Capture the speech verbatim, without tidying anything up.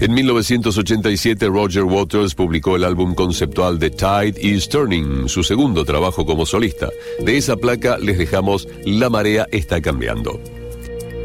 En mil novecientos ochenta y siete, Roger Waters publicó el álbum conceptual The Tide is Turning, su segundo trabajo como solista. De esa placa les dejamos La marea está cambiando.